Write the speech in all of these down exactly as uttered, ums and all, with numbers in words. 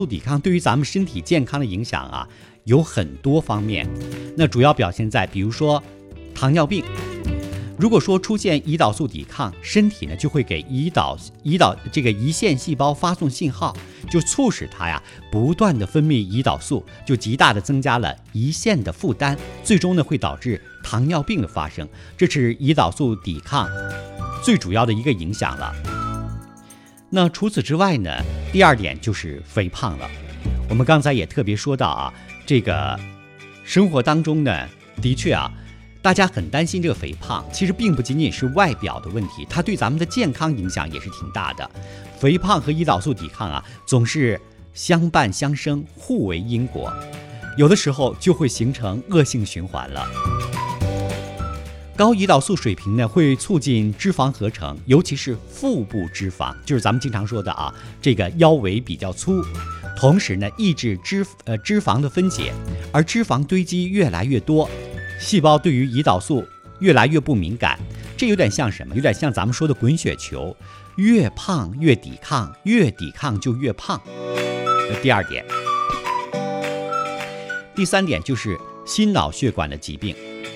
素抵抗对于咱们身体健康的影响啊，有很多方面。那主要表现在，比如说糖尿病。如果说出现胰岛素抵抗，身体呢就会给胰岛胰岛这个胰腺细胞发送信号，就促使它呀不断的分泌胰岛素，就极大的增加了胰腺的负担，最终呢会导致糖尿病的发生。这是胰岛素抵抗最主要的一个影响了。那除此之外呢，第二点就是肥胖了。我们刚才也特别说到啊，这个生活当中呢，的确啊，大家很担心这个肥胖，其实并不仅仅是外表的问题，它对咱们的健康影响也是挺大的。肥胖和胰岛素抵抗啊，总是相伴相生，互为因果，有的时候就会形成恶性循环了。高胰岛素水平呢，会促进脂肪合成，尤其是腹部脂肪，就是咱们经常说的啊，这个腰围比较粗。同时呢，抑制脂呃脂肪的分解，而脂肪堆积越来越多，细胞对于胰岛素越来越不敏感。这有点像什么？有点像咱们说的滚雪球，越胖越抵抗，越抵抗就越胖。这第二点。第三点就是心脑血管的疾病。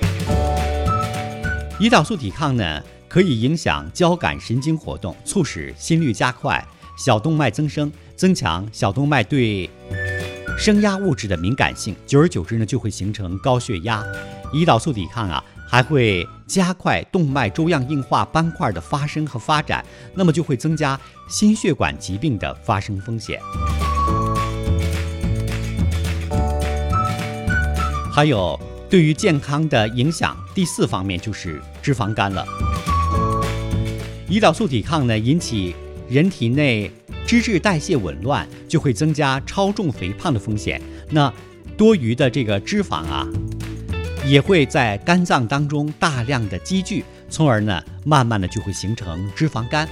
胰岛素抵抗呢，可以影响交感神经活动，促使心率加快，小动脉增生，增强小动脉对升压物质的敏感性，久而久之呢，就会形成高血压。胰岛素抵抗啊，还会加快动脉粥样硬化斑块的发生和发展，那么就会增加心血管疾病的发生风险。还有对于健康的影响，第四方面就是脂肪肝了。胰岛素抵抗呢，引起人体内脂质代谢紊乱，就会增加超重肥胖的风险。那多余的这个脂肪啊，也会在肝脏当中大量的积聚，从而呢，慢慢的就会形成脂肪肝。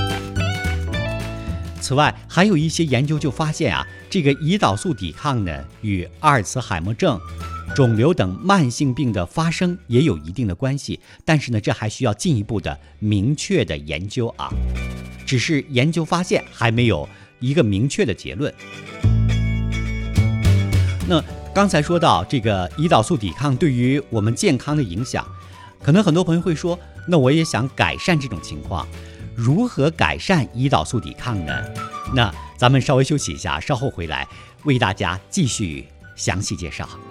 此外，还有一些研究就发现啊，这个胰岛素抵抗呢，与阿尔茨海默症、肿瘤等慢性病的发生也有一定的关系，但是呢，这还需要进一步的明确的研究啊，只是研究发现还没有一个明确的结论。那刚才说到这个胰岛素抵抗对于我们健康的影响，可能很多朋友会说，那我也想改善这种情况，如何改善胰岛素抵抗呢？那咱们稍微休息一下，稍后回来为大家继续详细介绍。